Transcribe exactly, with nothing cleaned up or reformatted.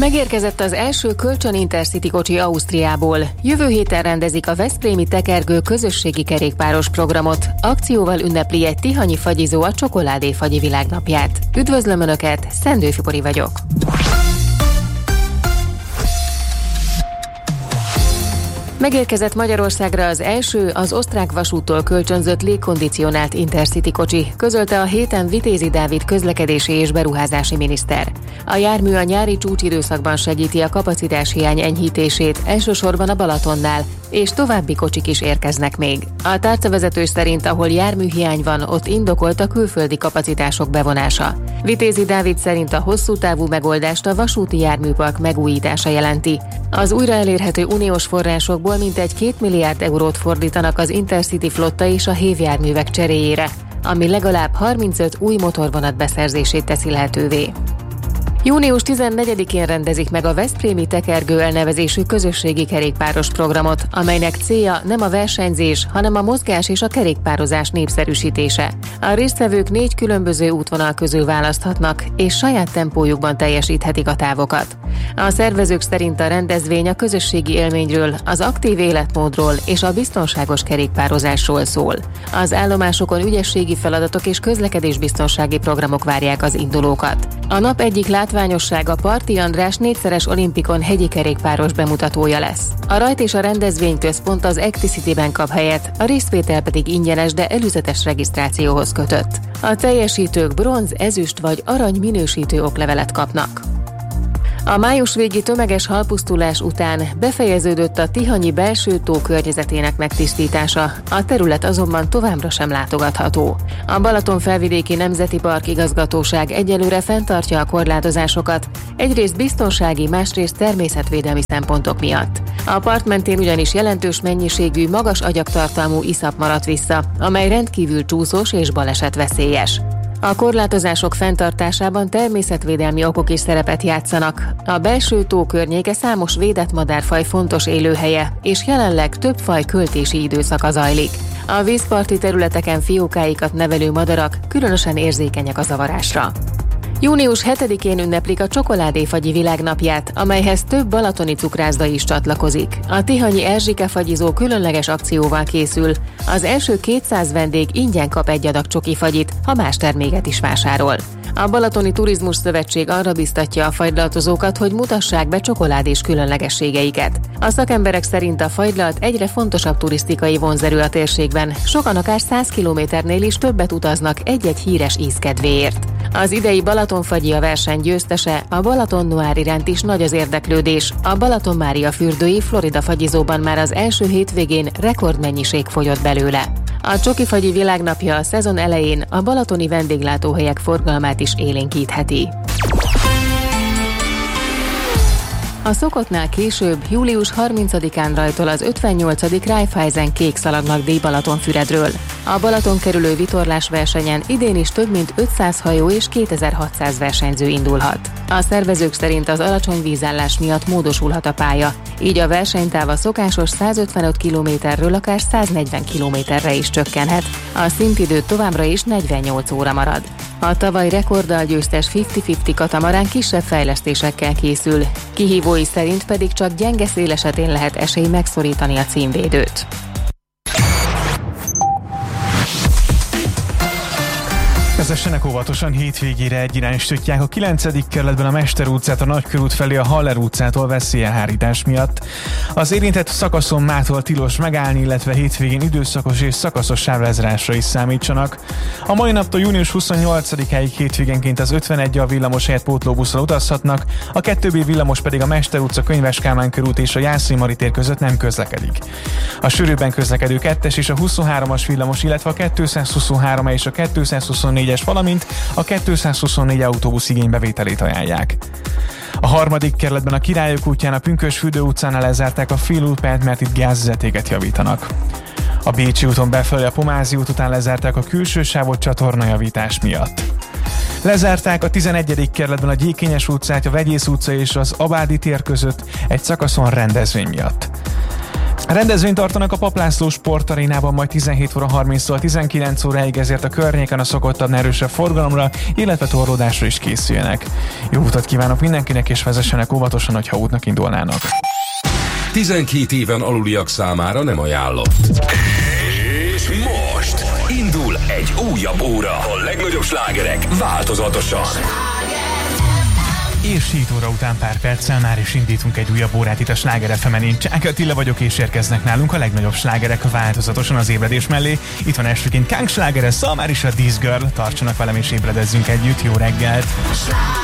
Megérkezett az első kölcsön Intercity kocsi Ausztriából. Jövő héten rendezik a veszprémi tekergő közösségi kerékpáros programot. Akcióval ünnepli egy tihanyi fagyizó a csokoládéfagyi világnapját. Üdvözlöm Önöket, Szendő Fibori vagyok. Megérkezett Magyarországra az első, az osztrák vasúttól kölcsönzött légkondicionált Intercity kocsi, közölte a héten Vitézi Dávid közlekedési és beruházási miniszter. A jármű a nyári csúcsidőszakban segíti a kapacitáshiány enyhítését, elsősorban a Balatonnál, és további kocsik is érkeznek még. A tárcavezető szerint, ahol járműhiány van, ott indokolt a külföldi kapacitások bevonása. Vitézi Dávid szerint a hosszú távú megoldást a vasúti járműpark megújítása jelenti. Az újra elérhető uniós forrásokból mintegy két milliárd eurót fordítanak az Intercity flotta és a hévjárművek cseréjére, ami legalább harmincöt új motorvonat beszerzését teszi lehetővé. június tizennegyedikén rendezik meg a veszprémi tekergő elnevezésű közösségi kerékpáros programot, amelynek célja nem a versenyzés, hanem a mozgás és a kerékpározás népszerűsítése. A résztvevők négy különböző útvonal közül választhatnak, és saját tempójukban teljesíthetik a távokat. A szervezők szerint a rendezvény a közösségi élményről, az aktív életmódról és a biztonságos kerékpározásról szól. Az állomásokon ügyességi feladatok és közlekedésbiztonsági programok várják az indulókat. A nap egyik látványossága Parti András négyszeres olimpikon hegyi kerékpáros bemutatója lesz. A rajt és a rendezvény központ az Acticity-ben kap helyet, a részvétel pedig ingyenes, de előzetes regisztrációhoz kötött. A teljesítők bronz, ezüst vagy arany minősítő oklevelet kapnak. A május végi tömeges halpusztulás után befejeződött a tihanyi belső tó környezetének megtisztítása, a terület azonban továbbra sem látogatható. A Balatonfelvidéki Nemzeti Park igazgatóság egyelőre fenntartja a korlátozásokat, egyrészt biztonsági, másrészt természetvédelmi szempontok miatt. A part mentén ugyanis jelentős mennyiségű, magas agyagtartalmú iszap maradt vissza, amely rendkívül csúszós és balesetveszélyes. A korlátozások fenntartásában természetvédelmi okok is szerepet játszanak. A belső tó környéke számos védett madárfaj fontos élőhelye, és jelenleg több faj költési időszaka zajlik. A vízparti területeken fiókáikat nevelő madarak különösen érzékenyek a zavarásra. június hetedikén ünneplik a csokoládéfagyi világnapját, amelyhez több balatoni cukrászda is csatlakozik. A tihanyi Erzsike fagyizó különleges akcióval készül. Az első kétszáz vendég ingyen kap egy adag csokifagyit, ha más terméket is vásárol. A Balatoni Turizmus Szövetség arra biztatja a fagylaltozókat, hogy mutassák be csokoládés különlegességeiket. A szakemberek szerint a fagylalt egyre fontosabb turisztikai vonzerő a térségben, sokan akár száz kilométernél is többet utaznak egy-egy híres íz kedvéért. Az idei Balatonfagyi a verseny győztese, a Balaton Noir iránt is nagy az érdeklődés. A Balaton Mária fürdői Florida fagyizóban már az első hétvégén rekordmennyiség fogyott belőle. A csokifagyi világnapja a szezon elején a balatoni vendéglátóhelyek forgalmát is élénkítheti. A szokottnál később, július harmincadikán rajtol az ötvennyolcadik Raiffeisen kék szalagnak-díj Balatonfüredről. A Balaton kerülő vitorlás versenyen idén is több mint ötszáz hajó és kétezer-hatszáz versenyző indulhat. A szervezők szerint az alacsony vízállás miatt módosulhat a pálya, így a versenytáv a szokásos százötvenöt kilométerről akár száznegyven kilométerre is csökkenhet, a szintidő továbbra is negyvennyolc óra marad. A tavaly rekorddal győztes ötven-ötven katamarán kisebb fejlesztésekkel készül, kihívói szerint pedig csak gyenge szél esetén lehet esély megszorítani a címvédőt. Vezessenek óvatosan, hétvégére egyirányosítják a kilencedik kerületben a Mester utcát a Nagykörút felé a Haller utcától veszélyelhárítás miatt. Az érintett szakaszon mától tilos megállni, illetve hétvégén időszakos és szakaszos sávlezárásra is számítsanak. A mai naptól június huszonnyolcadikáig hétvégenként az ötvenegy a villamos helyett pótlóbusszal utazhatnak, a kettő bé villamos pedig a Mester utca, Könyves Kálmán körút és a Jászai Mari tér között nem közlekedik. A sűrűbben közlekedő kettes és a huszonhármas villamos, illetve a kétszázhuszonhárom és a kétszázhuszonnégyes, valamint a kétszázhuszonnégy autóbusz igénybevételét ajánlják. A harmadik kerületben a Királyok útján a Pünkösd-Fürdő utcánál lezárták a félútpályát, mert itt gázvezetéket javítanak. A Bécsi úton befelé a Pomázi út után lezárták a külső sávot csatornajavítás miatt. Lezárták a tizenegyedik kerületben a Gyékényes utcát, a Vegyész utca és az Abádi tér között egy szakaszon rendezvény miatt. Rendezvényt tartanak a Papp László Sportarénában majd tizenhét óra harminctól tizenkilenc óráig, ezért a környéken a szokottabb erősebb forgalomra, illetve torlódásra is készüljenek. Jó utat kívánok mindenkinek, és vezessenek óvatosan, hogyha útnak indulnának. tizenkét éven aluliak számára nem ajánlott. És most indul egy újabb óra. A legnagyobb slágerek változatosan. És hét óra után pár perccel már is indítunk egy újabb órát itt a Sláger ef emen. Én Csák Attila vagyok, és érkeznek nálunk a legnagyobb slágerek változatosan az ébredés mellé. Itt van elsőként Kánk slágere, szóval már is a This Girl. Tartsanak velem és ébredezzünk együtt. Jó reggelt!